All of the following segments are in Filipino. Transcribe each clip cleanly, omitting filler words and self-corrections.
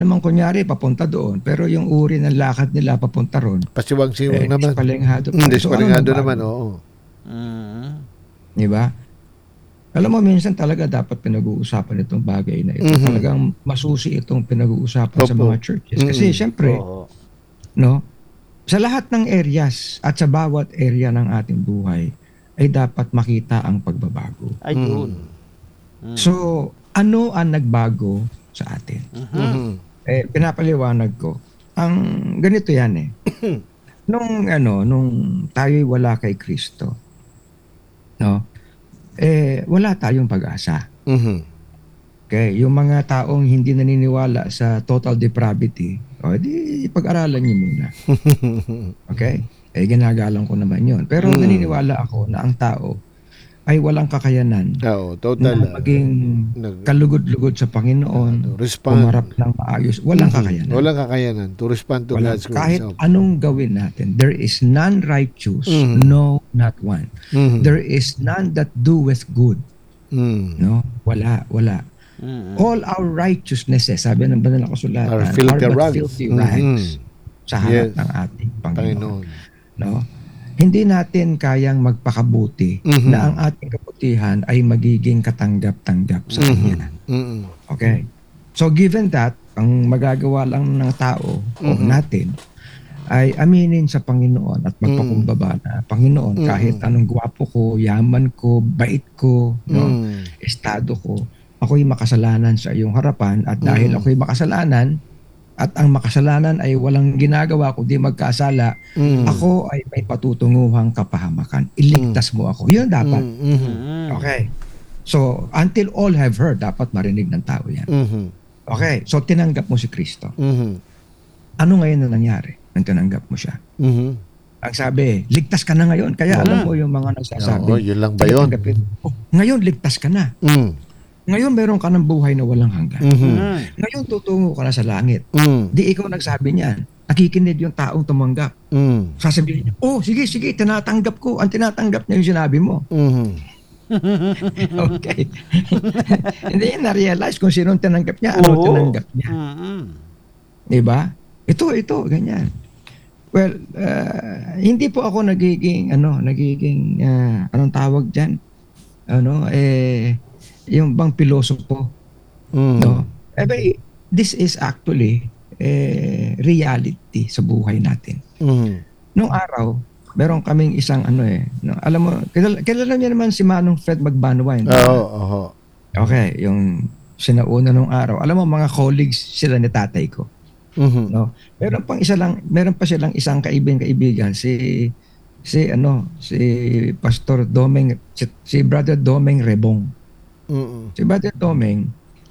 naman kunyari papunta doon, pero yung uri ng lakad nila papunta ron, Pasiwang-siwang naman. dispalenghado pa rin. So ano Desparingado naman, nagbago? oo. Mm. Di ba? Alam mo, minsan talaga dapat pinag-uusapan itong bagay na ito. Mhm. Talagang masusi itong pinag-uusapan sa Opo. mga churches. Kasi syempre, Oo. no, sa lahat ng areas at sa bawat area ng ating buhay ay dapat makita ang pagbabago. Ayun. So, ano ang nagbago sa atin? Mhm. Pinapaliwanag ko. Ang ganito yan eh. Nung tayo'y wala kay Kristo, no? Wala tayong pag-asa. Mhm. Okay, yung mga taong hindi naniniwala sa total depravity, di pag-aralan niyo muna. Okay? Ginagalang ko naman yun. Pero naniniwala ako na ang tao ay walang kakayanan Oo, total. na maging kalugod-lugod sa Panginoon, respond. umarap ng maayos. Walang kakayanan. Walang kakayanan to respond to Walang, God's kahit grace. anong gawin natin, there is none righteous, no, not one. There is none that doeth good. No? Wala. All our righteousnesses, sabi ng banal na kasulatan, Are filthy but rags. filthy rags sa harap Yes. ng ating Panginoon. Panginoon. No? Hindi natin kayang magpakabuti na ang ating kabutihan ay magiging katanggap-tanggap sa Kanya. Okay? So given that, ang magagawa lang ng tao o natin ay aminin sa Panginoon at magpakumbaba na, Panginoon, kahit anong gwapo ko, yaman ko, bait ko, no, estado ko, ako'y makasalanan sa iyong harapan at dahil ako'y makasalanan at ang makasalanan ay walang ginagawa kundi magkasala, ako ay may patutunguhang kapahamakan. Iligtas mo ako. Yun dapat. Okay. So, until all have heard, dapat marinig ng tao yan. Okay. So, tinanggap mo si Kristo. Ano ngayon na nangyari nang tinanggap mo siya? Ang sabi, ligtas ka na ngayon. Kaya alam mo yung mga nagsasabi. Oo, yun lang ba yun? Ngayon, ligtas ka na. Ngayon, meron ka ng buhay na walang hanggan. Ngayon, tutungo ka na sa langit. Di ikaw nagsabi niyan. Nakikinig yung taong tumanggap. Sasabihin niya, sige, tinatanggap ko. Ang tinatanggap niya yung sinabi mo. Okay. Hindi niya na-realize kung sino tinanggap niya, ano tinanggap niya. Diba? Ito, ganyan. Well, hindi po ako nagiging anong tawag dyan? Yung bang pilosopo. No? This is actually reality sa buhay natin. Nung araw, meron kaming isang alam mo, kilala niyo naman si Manong Fred Magbanwa. Oo. Okay, yung sinauna nung araw. Alam mo, mga colleagues sila ni tatay ko. No? Meron pa silang isang kaibigan, si Pastor Domeng, si Brother Domeng Rebong. Si Brother Domeng,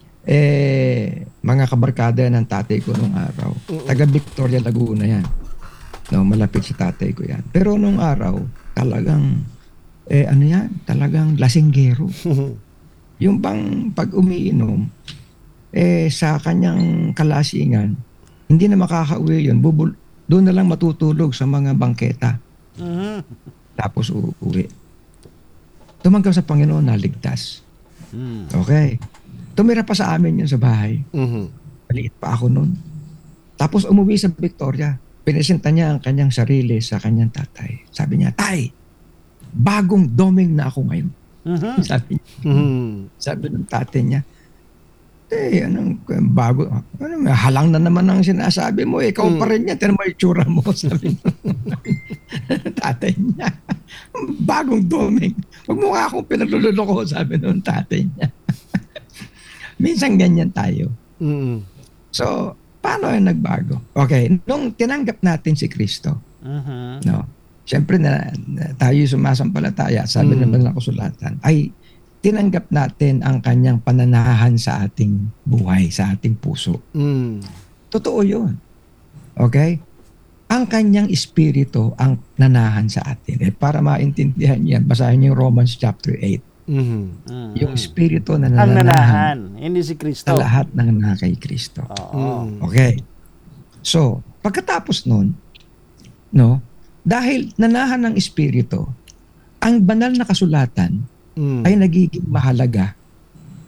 mga kabarkada ng tatay ko nung araw. Taga Victoria, Laguna yan. No, malapit sa tatay ko yan. Pero nung araw, talagang, talagang lasinggero. Yung bang pag umiinom, sa kanyang kalasingan, hindi na makakauwi yun. Doon na lang matutulog sa mga bangketa. Tapos uuwi. Tumanggap sa Panginoon, naligtas. Okay. Tumira pa sa amin yun sa bahay. Maliit pa ako noon. Tapos umuwi sa Victoria. Pinesenta niya ang kanyang sarili sa kanyang tatay. Sabi niya, Tay, bagong doming na ako ngayon. Sabi niya. Sabi ng tatay niya, anong bago? Halang na naman ang sinasabi mo. Ikaw pa rin yan. Tinan mo yung tsura mo. Sabi niya. Tatay niya. Bagong doming. Huwag mo nga akong pinagluloko, sabi ng tatay niya. Minsan ganyan tayo. So, paano yung nagbago? Okay, nung tinanggap natin si Kristo, no, siyempre na tayo sumasampalataya, sabi naman ng kasulatan, ay tinanggap natin ang kanyang pananahan sa ating buhay, sa ating puso. Totoo yun. Okay? Ang kanyang espiritu ang nanahan sa atin. Para maintindihan yan, basahin niyo yung Romans chapter 8. Yung espiritu na Ang nananahan nanahan, hindi si Kristo. sa lahat ng nakay Kristo. Oo. Okay. So, pagkatapos nun, no, dahil nanahan ng espiritu, ang banal na kasulatan ay nagiging mahalaga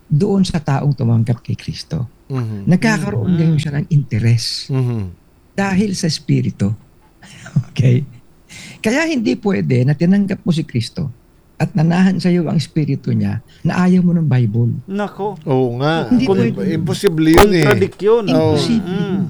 doon sa taong tumanggap kay Kristo. Mhm. Nagkakaroon ngayon siya ng interes Mhm. dahil sa Espiritu. Okay? Kaya hindi pwede na tinanggap mo si Kristo at nanahan sa iyo ang Espiritu niya na ayaw mo ng Bible. Nako. Oo nga. Hindi Kung- pwede. Imposible yun eh. Contradict yun. Imposible. Mm.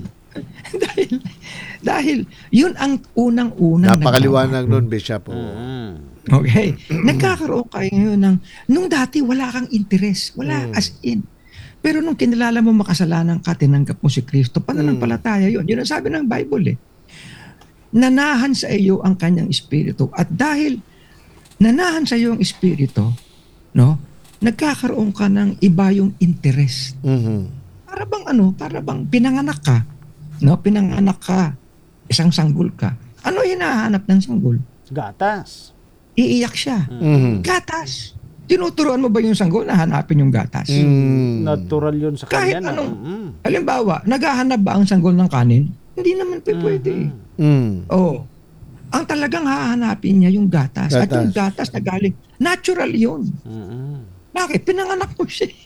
dahil yun ang unang-unang Napakaliwanag nagbabago. nun, Bishop. Oo. Mm. Okay. Nagkakaroon kayo ngayon ng, nung dati wala kang interes. Wala, Mm. as in. Pero nung kinilala mo makasalanan ka, tinanggap mo si Kristo, pananampalataya yun. Yun ang sabi ng Bible eh. Nanahan sa iyo ang kanyang espiritu. At dahil nanahan sa iyo ang espiritu, no, nagkakaroon ka ng iba yung interest. Mhm. Para bang pinanganak ka. No, pinanganak ka. Isang sanggol ka. Ano hinahanap ng sanggol? Gatas. Iiyak siya. Mhm. Gatas. Tinuturuan mo ba yung sanggol na hanapin yung gatas? Mm. Natural yun sa Kahit kanya. anong- Mm. Halimbawa, naghahanap ba ang sanggol ng kanin? Hindi naman pwede. Mm. Oh. Ang talagang hahanapin niya yung gatas. At Gatas. yung gatas na galing, natural yun. Mm. Bakit? Pinanganak mo siya.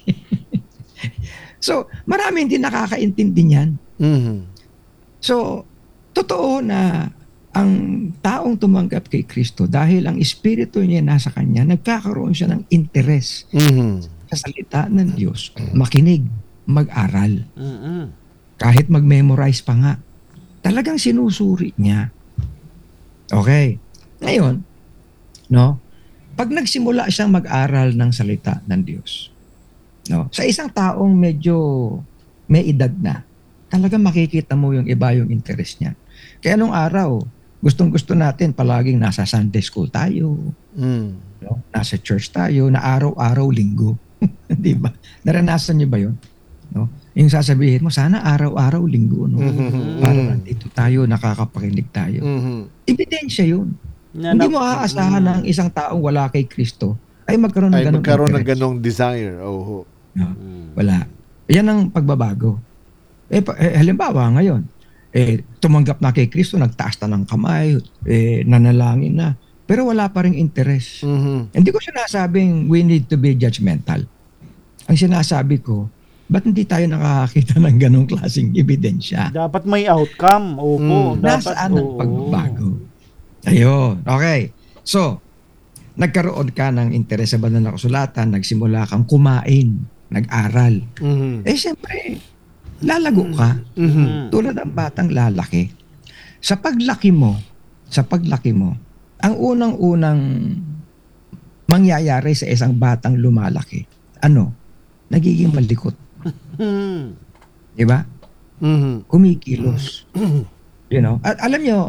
So, marami hindi nakakaintindi niyan. Mhm. So, totoo na ang taong tumanggap kay Kristo dahil ang espiritu niya nasa kanya, nagkakaroon siya ng interes Mhm. sa salita ng Diyos. Makinig, mag-aral. Mm. Kahit mag-memorize pa nga. Talagang sinusuri niya. Okay. Ngayon, no? Pag nagsimula siyang mag-aral ng salita ng Diyos, no? Sa isang taong medyo may edad na, talagang makikita mo yung iba yung interest niya. Kaya nung araw, gustong-gusto natin palaging nasa Sunday school tayo, Mm. no? Nasa church tayo, na araw-araw linggo. Di ba? Naranasan niyo ba yun? No? Yung sasabihin mo, sana araw-araw linggo, no? Mhm. Para nandito tayo, nakakapakinig tayo. Mhm. Ebidensya yun. Hindi mo aasahan na ang isang taong wala kay Kristo ay magkaroon ng Ay, ganong magkaroon ng interest. ganong desire. Oo. No? Wala. Yan ang pagbabago. Halimbawa ngayon, tumanggap na kay Kristo, nagtaas na ng kamay, nanalangin na, pero wala pa ring interest. Mhm. Hindi ko sinasabing we need to be judgmental. Ang sinasabi ko, ba't hindi tayo nakakakita ng ganong klaseng ebidensya? Dapat may outcome. Opo. Dapat, Nasaan ang oo. pagbabago? Ayun. Okay. So, nagkaroon ka ng interes sa banal na kasulatan, nagsimula kang kumain, nag-aral. Mhm. Siyempre, lalago ka. Mhm. Tulad ng batang lalaki. Sa paglaki mo, ang unang-unang mangyayari sa isang batang lumalaki, nagiging malikot. Mm. Di ba? Mhm. Kumikilos. You know? At alam nyo,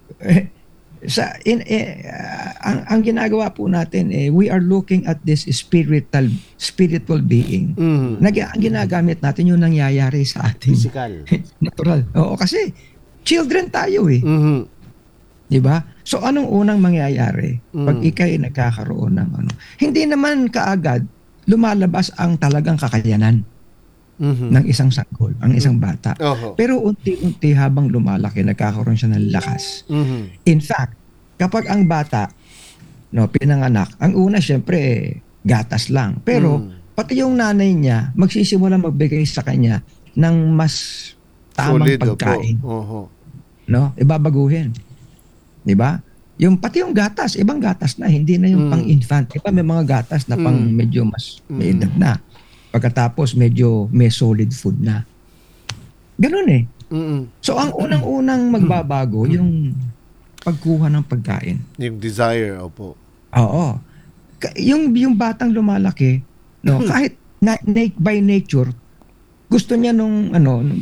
ang ginagawa po natin, we are looking at this spiritual being. Mhm. Ang ginagamit natin yung nangyayari sa ating Physical. natural. Oo, kasi children tayo eh. Mhm. Di ba? So anong unang mangyayari pag ikay nagkakaroon ng Hindi naman kaagad lumalabas ang talagang kakayanan Mhm. ng isang sanggol, ang isang bata. Oho. Pero unti-unti habang lumalaki, nagkakaroon siya ng lakas. Mhm. In fact, kapag ang bata pinanganak, ang una syempre gatas lang. Pero pati yung nanay niya magsisimula magbigay sa kanya ng mas tamang Solid, pagkain, opo. Oho. Ibabaguhin. 'Di ba? Yung pati yung gatas, ibang gatas na, hindi na yung pang-infant. Iba may mga gatas na pang medyo mas may edad na. Pagkatapos medyo may solid food na. Ganun eh. Mhm. So ang unang-unang magbabago yung pagkuha ng pagkain. Yung desire, opo. Oo. Yung batang lumalaki, kahit by nature, gusto niya nung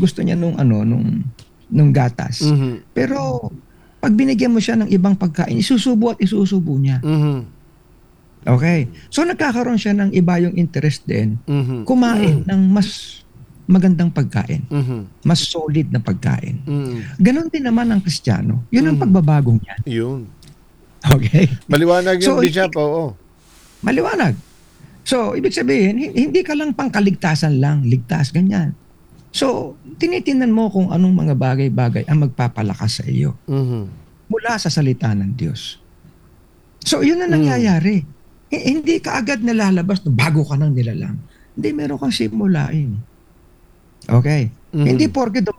gatas. Mhm. Pero pag binigyan mo siya ng ibang pagkain, isusubo niya. Mhm. Okay. So nagkakaroon siya ng iba yung interest din, Mhm. kumain ng mas magandang pagkain, Mhm. mas solid na pagkain. Mhm. Ganon din naman ang Kristiyano. Yun ang pagbabagong niya. Yun. Okay? Maliwanag yun, So, Bishop. Oo. Maliwanag. So, ibig sabihin, hindi ka lang pangkaligtasan lang, ligtas, ganyan. So, tinitingnan mo kung anong mga bagay-bagay ang magpapalakas sa iyo Mhm. mula sa salita ng Diyos. So, yun ang nangyayari. Hindi ka agad nalalabas bago ka nang nilalang. Hindi, meron kang simulain. Okay. Mhm. Hindi porke